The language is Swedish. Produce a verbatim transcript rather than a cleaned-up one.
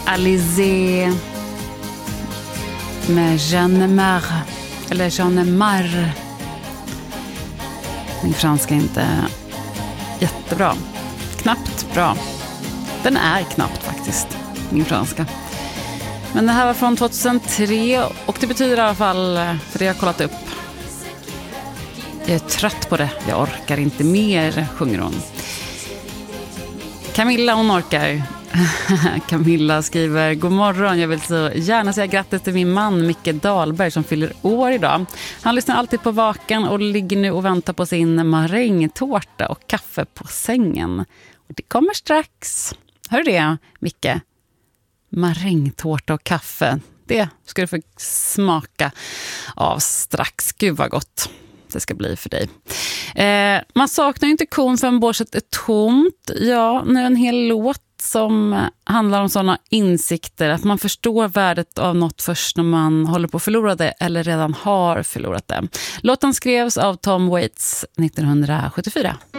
Alizé med Jeanne Marre, eller Jeanne Marre. Min franska är inte jättebra. Knappt bra. Den är knappt faktiskt, min franska. Men det här var från tjugohundratre och det betyder i alla fall, för det har jag kollat upp, jag är trött på det, jag orkar inte mer, sjunger hon. Camilla, hon orkar. Camilla skriver: god morgon, jag vill så gärna säga grattis till min man Micke Dahlberg som fyller år idag. Han lyssnar alltid på Vakan och ligger nu och väntar på sin marängtårta och kaffe på sängen. Och det kommer strax. Hör du det, Micke? Marängtårta och kaffe, det ska du få smaka av strax. Gud vad gott det ska bli för dig. Eh, man saknar ju inte kon för en borset är tomt. Ja, nu en hel låt som handlar om sådana insikter att man förstår värdet av något först när man håller på att förlora det eller redan har förlorat det. Låten skrevs av Tom Waits nittonhundrasjuttiofyra.